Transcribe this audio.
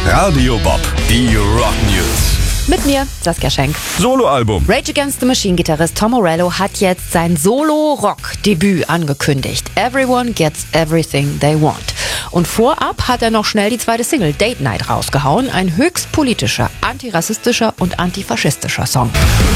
Radio Bob, die Rock News. Mit mir, Saskia Schenk. Soloalbum. Rage Against the Machine-Gitarrist Tom Morello hat jetzt sein Solo-Rock-Debüt angekündigt. Everyone Gets Everything They Want. Und vorab hat er noch schnell die zweite Single Date Night rausgehauen. Ein höchst politischer, antirassistischer und antifaschistischer Song.